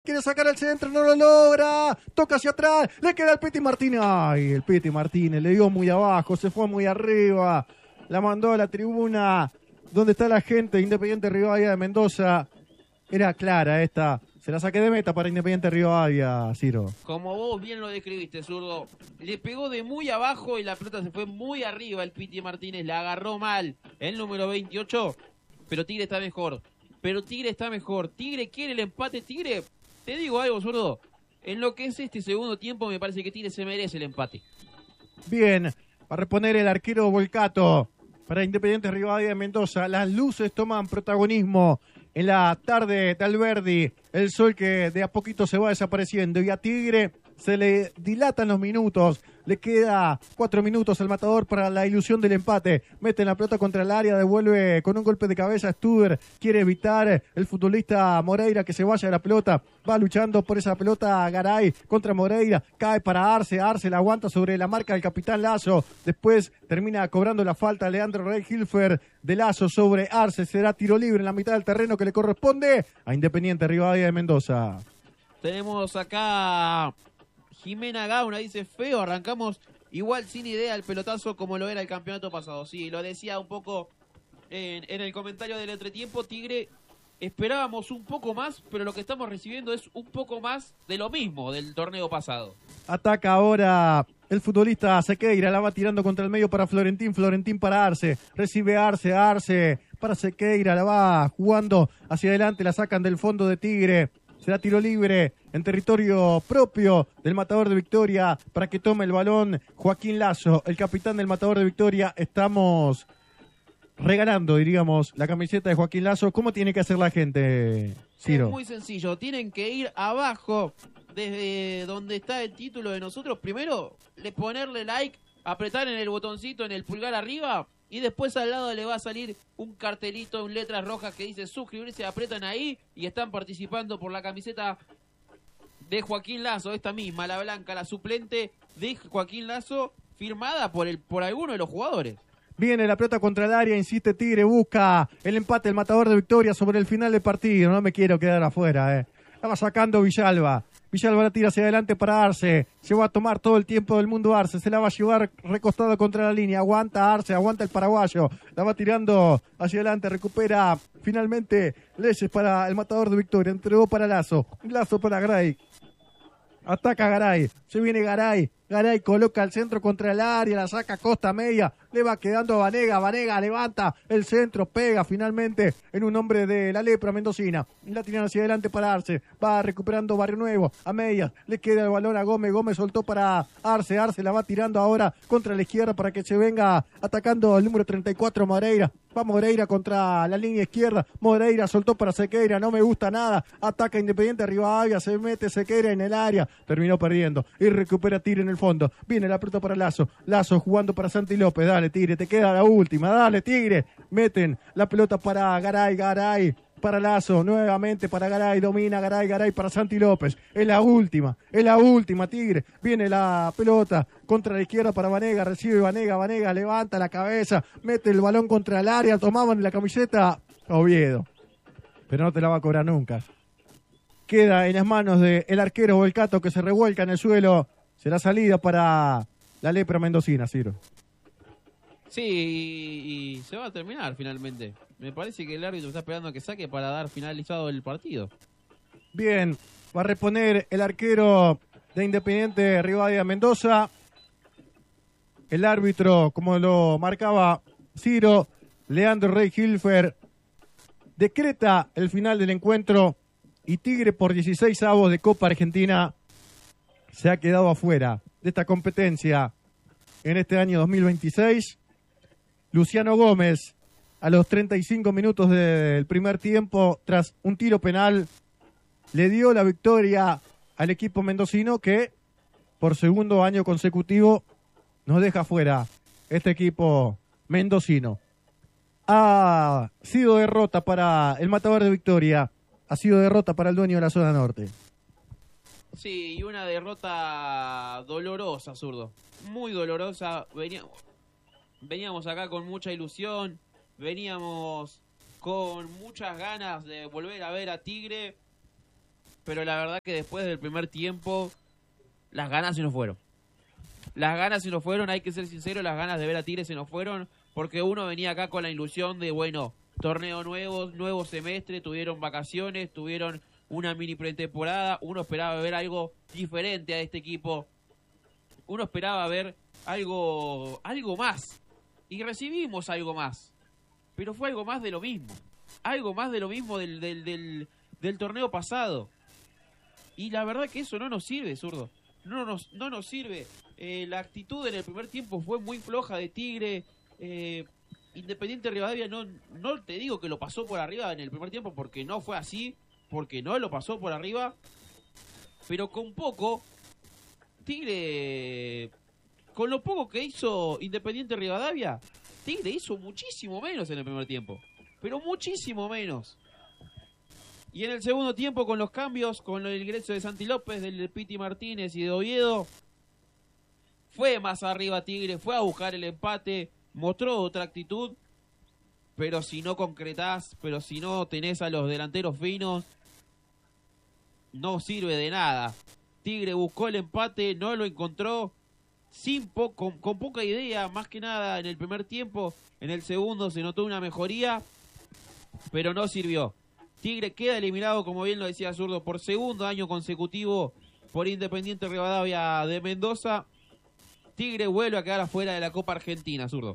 Quiere sacar al centro, no lo logra. Toca hacia atrás, le queda el Piti Martínez. Ay, el Piti Martínez le dio muy abajo, se fue muy arriba. La mandó a la tribuna donde está la gente de Independiente Rivadavia de Mendoza. Era clara esta. Se la saqué de meta para Independiente Rivadavia, Ciro. Como vos bien lo describiste, zurdo. Le pegó de muy abajo y la pelota se fue muy arriba. El Piti Martínez la agarró mal. El número 28. Pero Tigre está mejor. Tigre quiere el empate. Tigre, te digo algo, zurdo. En lo que es este segundo tiempo, me parece que Tigre se merece el empate. Bien, va a reponer el arquero Volcato para Independiente Rivadavia de Mendoza. Las luces toman protagonismo en la tarde de Alberdi. El sol que de a poquito se va desapareciendo y a Tigre se le dilatan los minutos. Le queda 4 minutos al matador para la ilusión del empate. Mete la pelota contra el área, devuelve con un golpe de cabeza. Studer quiere evitar el futbolista Moreira que se vaya de la pelota. Va luchando por esa pelota Garay contra Moreira. Cae para Arce. Arce la aguanta sobre la marca del capitán Lazo. Después termina cobrando la falta Leandro Rey Hilfer de Lazo sobre Arce. Será tiro libre en la mitad del terreno que le corresponde a Independiente Rivadavia de Mendoza. Tenemos acá Jimena Gauna, dice feo, arrancamos igual sin idea el pelotazo como lo era el campeonato pasado. Sí, lo decía un poco en el comentario del entretiempo. Tigre, esperábamos un poco más, pero lo que estamos recibiendo es un poco más de lo mismo del torneo pasado. Ataca ahora el futbolista Sequeira, la va tirando contra el medio para Florentín, Florentín para Arce, recibe Arce, Arce para Sequeira, la va jugando hacia adelante, la sacan del fondo de Tigre. Será tiro libre en territorio propio del Matador de Victoria para que tome el balón Joaquín Lazo, el capitán del Matador de Victoria. Estamos regalando, diríamos, la camiseta de Joaquín Lazo. ¿Cómo tiene que hacer la gente, Ciro? Es muy sencillo, tienen que ir abajo desde donde está el título de nosotros. Primero, ponerle like, apretar en el botoncito, en el pulgar arriba. Y después al lado le va a salir un cartelito en letras rojas que dice suscribirse, apretan ahí y están participando por la camiseta de Joaquín Lazo, esta misma, la blanca, la suplente de Joaquín Lazo, firmada por alguno de los jugadores. Viene la pelota contra el área, insiste Tigre, busca el empate, el Matador de Victoria sobre el final del partido. No me quiero quedar afuera, Estaba sacando Villalba. Villalba la tira hacia adelante para Arce. Se va a tomar todo el tiempo del mundo Arce. Se la va a llevar recostado contra la línea. Aguanta Arce, aguanta el paraguayo. La va tirando hacia adelante. Recupera finalmente Leyes para el Matador de Victoria. Entregó para Lazo. Lazo para Garay. Ataca Garay. Se viene Garay. Garay coloca el centro contra el área, la saca costa media, le va quedando a Vanega, Vanega levanta el centro, pega finalmente en un hombre de la lepra mendocina, la tiran hacia adelante para Arce, va recuperando Barrio Nuevo, a medias, le queda el balón a Gómez, Gómez soltó para Arce, Arce la va tirando ahora contra la izquierda para que se venga atacando el número 34 Moreira, va Moreira contra la línea izquierda, Moreira soltó para Sequeira, no me gusta nada, ataca Independiente Rivadavia, se mete Sequeira en el área, terminó perdiendo y recupera Tigre en el fondo, viene la pelota para Lazo, Lazo jugando para Santi López, dale Tigre, te queda la última, dale Tigre, meten la pelota para Garay, Garay, para Lazo, nuevamente para Garay, domina Garay, Garay para Santi López, es la última Tigre, viene la pelota contra la izquierda para Vanega, recibe Vanega, Vanega levanta la cabeza, mete el balón contra el área, tomaban la camiseta Oviedo, pero no te la va a cobrar nunca. Queda en las manos del arquero Volcato que se revuelca en el suelo. Será salida para la lepra mendocina, Ciro. Sí, y se va a terminar finalmente. Me parece que el árbitro está esperando a que saque para dar finalizado el partido. Bien, va a reponer el arquero de Independiente Rivadavia Mendoza. El árbitro, como lo marcaba Ciro, Leandro Rey Hilfer, decreta el final del encuentro y Tigre por 16avos de Copa Argentina se ha quedado afuera de esta competencia en este año 2026. Luciano Gómez, a los 35 minutos del primer tiempo, tras un tiro penal, le dio la victoria al equipo mendocino que, por segundo año consecutivo, nos deja fuera este equipo mendocino. Ha sido derrota para el Matador de Victoria, ha sido derrota para el dueño de la zona norte. Sí, y una derrota dolorosa, zurdo. Muy dolorosa. Veníamos acá con mucha ilusión. Veníamos con muchas ganas de volver a ver a Tigre. pero la verdad que después del primer tiempo las ganas se nos fueron. Las ganas se nos fueron, hay que ser sinceros, las ganas de ver a Tigre se nos fueron, porque uno venía acá con la ilusión de, bueno, torneo nuevo semestre, tuvieron vacaciones, tuvieron una mini pretemporada, uno esperaba ver algo diferente a este equipo, uno esperaba ver algo más, y recibimos algo más, pero fue algo más de lo mismo del torneo pasado, y la verdad que eso no nos sirve, zurdo, no nos sirve. La actitud en el primer tiempo fue muy floja de Tigre. Independiente Rivadavia no te digo que lo pasó por arriba en el primer tiempo, porque no fue así, porque no lo pasó por arriba, pero con poco Tigre, con lo poco que hizo Independiente Rivadavia, Tigre hizo muchísimo menos en el primer tiempo, pero muchísimo menos. Y en el segundo tiempo, con los cambios, con el ingreso de Santi López, del Piti Martínez y de Oviedo, fue más arriba Tigre, fue a buscar el empate, mostró otra actitud, pero si no concretás, pero si no tenés a los delanteros finos, no sirve de nada. Tigre buscó el empate, no lo encontró, con poca idea, más que nada en el primer tiempo. En el segundo se notó una mejoría, pero no sirvió. Tigre queda eliminado, como bien lo decía Zurdo, por segundo año consecutivo por Independiente Rivadavia de Mendoza. Tigre vuelve a quedar afuera de la Copa Argentina, Zurdo.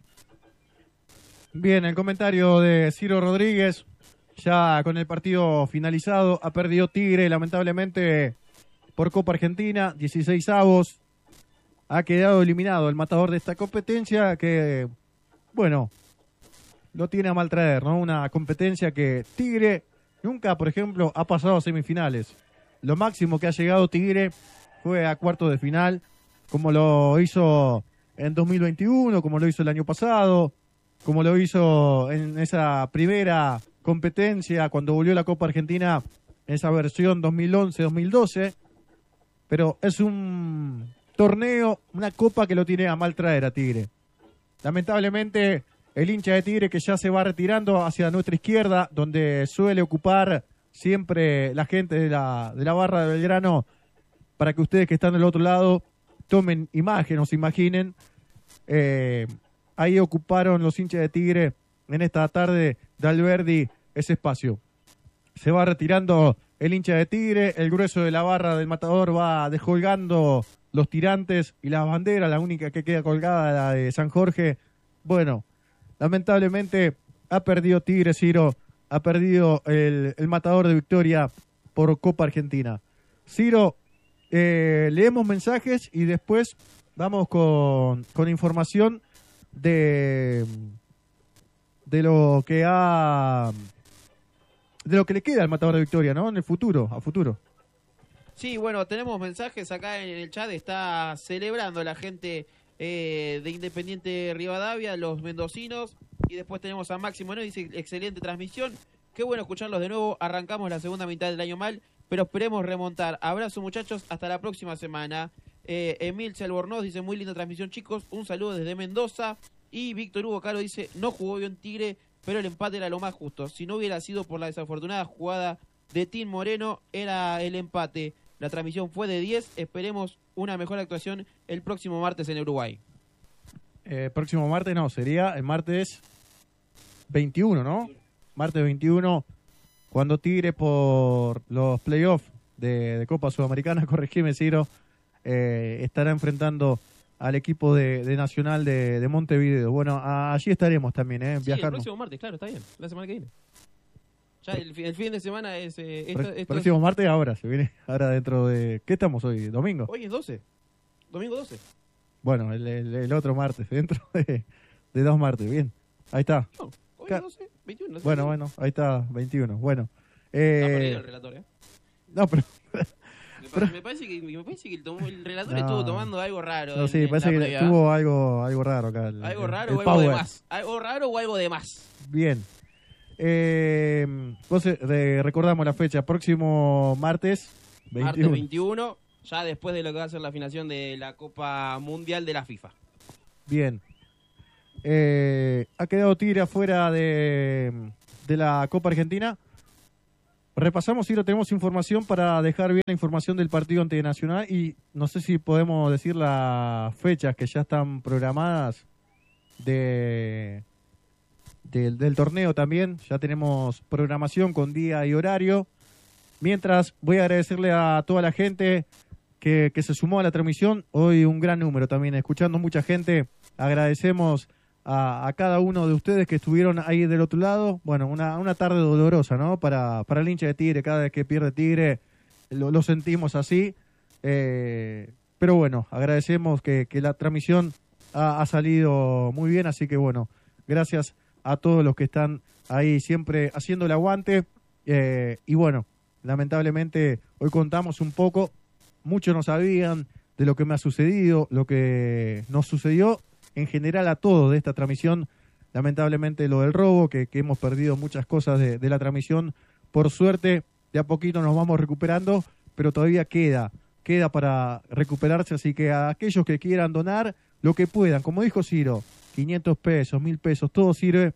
Bien, el comentario de Ciro Rodríguez, ya con el partido finalizado, ha perdido Tigre, lamentablemente, por Copa Argentina, 16avos, ha quedado eliminado el matador de esta competencia que, bueno, lo tiene a mal traer, ¿no? Una competencia que Tigre nunca, por ejemplo, ha pasado a semifinales. Lo máximo que ha llegado Tigre fue a cuartos de final, como lo hizo en 2021, como lo hizo el año pasado, como lo hizo en esa primera competencia cuando volvió la Copa Argentina, en esa versión 2011-2012. Pero es un torneo, una copa que lo tiene a mal traer a Tigre. Lamentablemente, el hincha de Tigre que ya se va retirando hacia nuestra izquierda, donde suele ocupar siempre la gente de la barra de Belgrano, para que ustedes que están del otro lado tomen imagen o se imaginen. Ahí ocuparon los hinchas de Tigre en esta tarde de Alberdi ese espacio. Se va retirando el hincha de Tigre, el grueso de la barra del Matador va descolgando los tirantes y las banderas, la única que queda colgada, la de San Jorge. Bueno, lamentablemente ha perdido Tigre, Ciro, ha perdido el Matador de Victoria por Copa Argentina. Ciro, leemos mensajes y después vamos con información de lo que le queda al Matador de Victoria, ¿no? En el futuro, a futuro. Sí, bueno, tenemos mensajes acá en el chat, está celebrando la gente de Independiente Rivadavia, los mendocinos, y después tenemos a Máximo, ¿no? Dice, excelente transmisión, qué bueno escucharlos de nuevo, arrancamos la segunda mitad del año mal, pero esperemos remontar. Abrazo, muchachos, hasta la próxima semana. Emil Albornoz dice, muy linda transmisión, chicos, un saludo desde Mendoza. Y Víctor Hugo Caro dice, no jugó bien Tigre, pero el empate era lo más justo. Si no hubiera sido por la desafortunada jugada de Tim Moreno, era el empate. La transmisión fue de 10, esperemos una mejor actuación el próximo martes en Uruguay. Próximo martes no, sería el martes 21, ¿no? Martes 21, cuando Tigre por los playoffs de Copa Sudamericana, corregime Ciro, estará enfrentando al equipo de Nacional de Montevideo. Bueno, allí estaremos también, sí, viajando. El próximo martes, claro, está bien, la semana que viene. Ya el fin de semana es... próximo martes ahora, se viene ahora dentro de... ¿Qué estamos hoy? ¿Domingo? Hoy es 12, domingo 12. Bueno, el otro martes, dentro de 2 martes, bien. Ahí está. No, hoy es 12, 21. No sé bueno, ahí está, 21. Bueno. Está perdido el relator, No, pero... Me parece que el relator estuvo tomando algo raro. No, sí, parece que tuvo algo raro acá. Algo raro o algo de más. Algo raro o algo de más. Bien. Entonces, recordamos la fecha. Próximo martes 21. Martes 21, ya después de lo que va a ser la afinación de la Copa Mundial de la FIFA. Bien. Ha quedado Tigre afuera de la Copa Argentina. repasamos, Ciro, tenemos información para dejar bien la información del partido ante Nacional y no sé si podemos decir las fechas que ya están programadas del torneo también. Ya tenemos programación con día y horario. Mientras, voy a agradecerle a toda la gente que se sumó a la transmisión. Hoy un gran número también, escuchando mucha gente. Agradecemos a cada uno de ustedes que estuvieron ahí del otro lado. Bueno, una tarde dolorosa, ¿no? Para el hincha de Tigre, cada vez que pierde Tigre lo sentimos así. Pero bueno, agradecemos que la transmisión ha salido muy bien, así que bueno, gracias a todos los que están ahí siempre haciendo el aguante. Y bueno, lamentablemente hoy contamos un poco, muchos no sabían de lo que me ha sucedido, lo que nos sucedió en general a todos de esta transmisión, lamentablemente lo del robo, que hemos perdido muchas cosas de la transmisión. Por suerte, de a poquito nos vamos recuperando, pero todavía queda para recuperarse, así que a aquellos que quieran donar, lo que puedan, como dijo Ciro, 500 pesos, 1000 pesos, todo sirve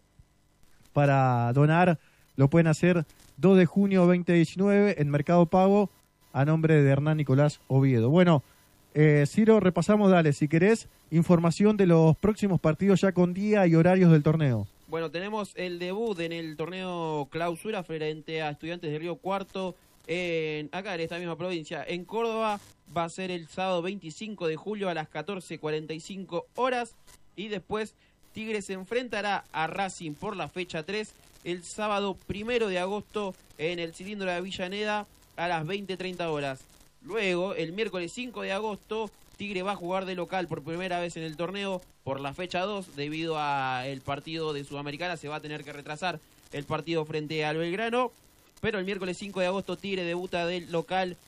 para donar, lo pueden hacer 2 de junio 2019 en Mercado Pago, a nombre de Hernán Nicolás Oviedo. Bueno, Ciro, repasamos, dale, si querés, información de los próximos partidos ya con día y horarios del torneo. Bueno, tenemos el debut en el torneo Clausura frente a Estudiantes de Río Cuarto, acá en esta misma provincia, en Córdoba. Va a ser el sábado 25 de julio a las 14:45 horas. Y después Tigre se enfrentará a Racing por la fecha 3 el sábado 1 de agosto en el Cilindro de Avellaneda a las 20:30 horas. Luego, el miércoles 5 de agosto, Tigre va a jugar de local por primera vez en el torneo por la fecha 2. Debido al partido de Sudamericana se va a tener que retrasar el partido frente al Belgrano. Pero el miércoles 5 de agosto Tigre debuta del local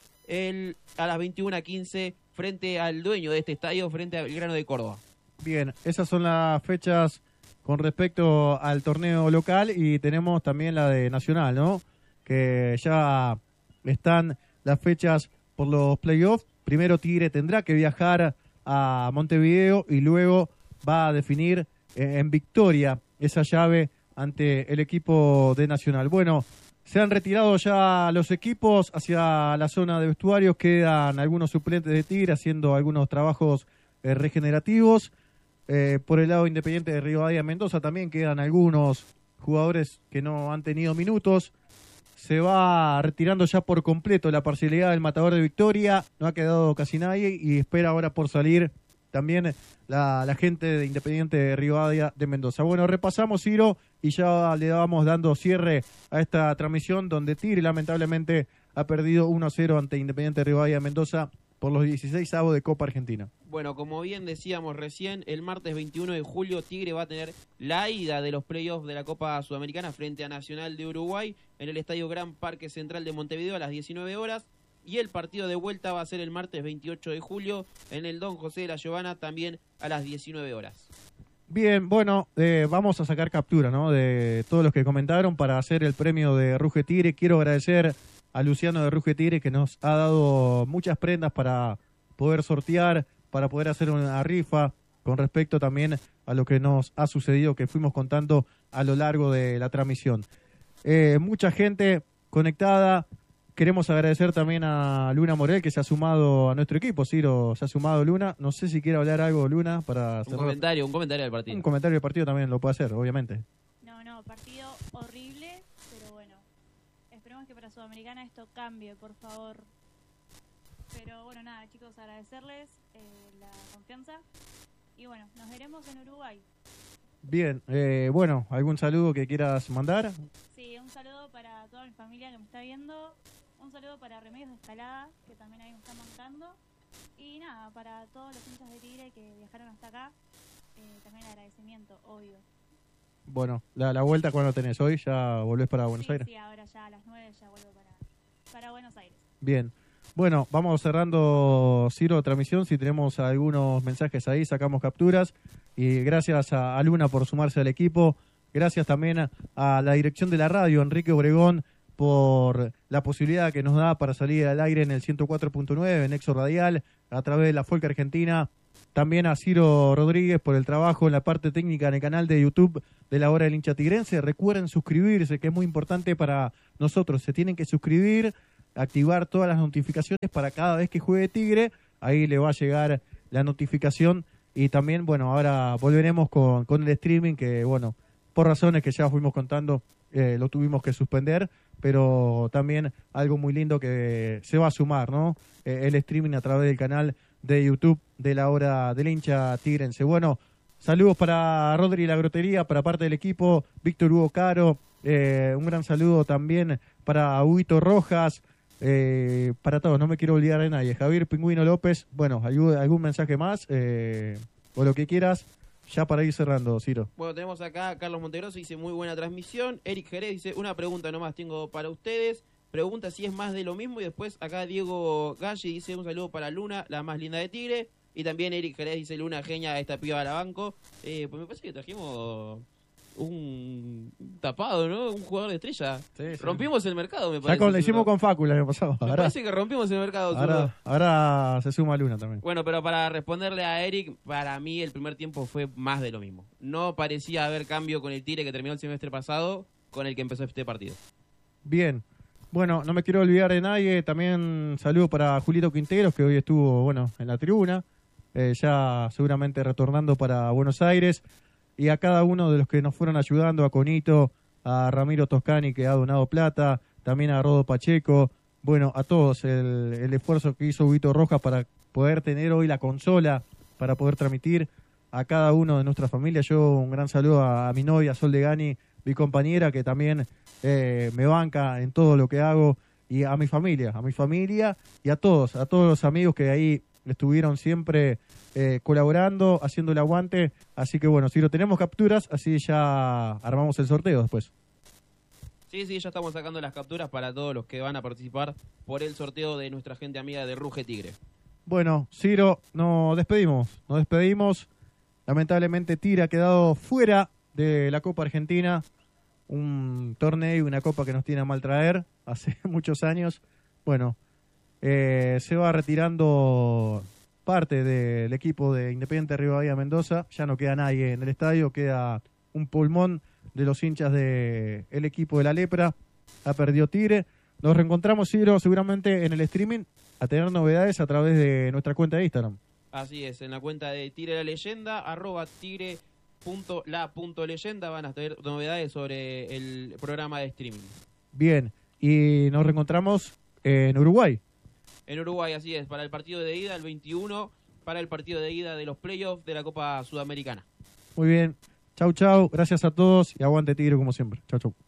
a las 21:15 frente al dueño de este estadio, frente al Belgrano de Córdoba. Bien, esas son las fechas con respecto al torneo local y tenemos también la de Nacional, ¿no? Que ya están las fechas por los playoffs. Primero Tigre tendrá que viajar a Montevideo y luego va a definir en victoria esa llave ante el equipo de Nacional. Bueno, se han retirado ya los equipos hacia la zona de vestuarios, quedan algunos suplentes de Tigre haciendo algunos trabajos regenerativos. Por el lado Independiente de Rivadavia Mendoza también quedan algunos jugadores que no han tenido minutos. Se va retirando ya por completo la parcialidad del Matador de Victoria, no ha quedado casi nadie y espera ahora por salir también la gente de Independiente de Rivadavia de Mendoza. Bueno, repasamos, Ciro, y ya le vamos dando cierre a esta transmisión donde Tigre lamentablemente ha perdido 1-0 ante Independiente de Rivadavia de Mendoza por los 16avos de Copa Argentina. Bueno, como bien decíamos recién, el martes 21 de julio Tigre va a tener la ida de los playoffs de la Copa Sudamericana frente a Nacional de Uruguay en el Estadio Gran Parque Central de Montevideo a las 19 horas. Y el partido de vuelta va a ser el martes 28 de julio en el Don José de la Giovana, también a las 19 horas. Bien, bueno, vamos a sacar captura, ¿no?, de todos los que comentaron para hacer el premio de Ruge Tigre. Quiero agradecer a Luciano de Ruge Tigre, que nos ha dado muchas prendas para poder sortear, para poder hacer una rifa con respecto también a lo que nos ha sucedido, que fuimos contando a lo largo de la transmisión. Mucha gente conectada. Queremos agradecer también a Luna Morel, que se ha sumado a nuestro equipo. Ciro, se ha sumado Luna. No sé si quiere hablar algo, Luna, para cerrar. Un comentario del partido. Un comentario del partido también lo puede hacer, obviamente. No, partido horrible, pero bueno, esperemos que para Sudamericana esto cambie, por favor. Pero bueno, nada, chicos, agradecerles la confianza. Y bueno, nos veremos en Uruguay. Bien, bueno, ¿algún saludo que quieras mandar? Sí, un saludo para toda mi familia que me está viendo. Un saludo para Remedios de Escalada, que también ahí me están bancando. Y nada, para todos los hinchas de Tigre que viajaron hasta acá, también agradecimiento, obvio. Bueno, la vuelta, ¿cuándo tenés? ¿Hoy ya volvés para Buenos Aires? Sí, ahora ya a las 9 ya vuelvo para Buenos Aires. Bien. Bueno, vamos cerrando, Ciro, transmisión. Si tenemos algunos mensajes ahí, sacamos capturas. Y gracias a Luna por sumarse al equipo. Gracias también a la dirección de la radio, Enrique Obregón, por la posibilidad que nos da para salir al aire en el 104.9, en Nexo Radial, a través de la Folk Argentina, también a Ciro Rodríguez por el trabajo en la parte técnica en el canal de YouTube de la Hora del Hincha Tigrense. Recuerden suscribirse, que es muy importante para nosotros. Se tienen que suscribir, activar todas las notificaciones para cada vez que juegue Tigre. Ahí le va a llegar la notificación. Y también, bueno, ahora volveremos con el streaming que, bueno, por razones que ya fuimos contando, lo tuvimos que suspender, pero también algo muy lindo que se va a sumar, ¿no? El streaming a través del canal de YouTube de la Hora del Hincha Tigrense. Bueno, saludos para Rodri La Grotería, para parte del equipo, Víctor Hugo Caro, un gran saludo también para Huguito Rojas, para todos, no me quiero olvidar de nadie. Javier Pingüino López, bueno, algún mensaje más, o lo que quieras, ya para ir cerrando, Ciro. Bueno, tenemos acá a Carlos Montegroso, dice muy buena transmisión. Eric Jerez dice, una pregunta nomás tengo para ustedes. Pregunta si es más de lo mismo. Y después acá Diego Galli dice un saludo para Luna, la más linda de Tigre. Y también Eric Jerez dice, Luna, genia, esta piba a la banco. Pues me parece que trajimos un tapado, ¿no? Un jugador de estrella. Sí. Rompimos el mercado, me parece. Ya lo hicimos con Facu el año pasado. Me parece que rompimos el mercado. Ahora se suma Luna también. Bueno, pero para responderle a Eric, para mí el primer tiempo fue más de lo mismo. No parecía haber cambio con el Tigre que terminó el semestre pasado con el que empezó este partido. Bien. Bueno, no me quiero olvidar de nadie. También saludo para Julito Quinteros, que hoy estuvo, bueno, en la tribuna. Ya seguramente retornando para Buenos Aires. Y a cada uno de los que nos fueron ayudando, a Conito, a Ramiro Toscani, que ha donado plata, también a Rodo Pacheco, bueno, a todos, el esfuerzo que hizo Huguito Rojas para poder tener hoy la consola, para poder transmitir a cada uno de nuestra familia. Yo un gran saludo a mi novia, Sol de Gani, mi compañera, que también me banca en todo lo que hago, y a mi familia y a todos los amigos que ahí estuvieron siempre colaborando, haciendo el aguante. Así que bueno, si lo tenemos capturas, así ya armamos el sorteo después. Sí, ya estamos sacando las capturas para todos los que van a participar por el sorteo de nuestra gente amiga de Ruge Tigre. Bueno, Ciro, nos despedimos. Lamentablemente Tigre ha quedado fuera de la Copa Argentina, un torneo y una copa que nos tiene a mal traer hace muchos años. Bueno, se va retirando parte del equipo de Independiente Rivadavia Mendoza. Ya no queda nadie en el estadio, queda un pulmón de los hinchas del equipo de la Lepra. Ha perdido Tigre. Nos reencontramos, Ciro, seguramente en el streaming a tener novedades a través de nuestra cuenta de Instagram. Así es, en la cuenta de Tigre la Leyenda, @tigre.la.leyenda van a tener novedades sobre el programa de streaming. Bien, y nos reencontramos en Uruguay. En Uruguay, así es, para el partido de ida, el 21, para el partido de ida de los playoffs de la Copa Sudamericana. Muy bien, chau, gracias a todos y aguante Tigre como siempre. Chau.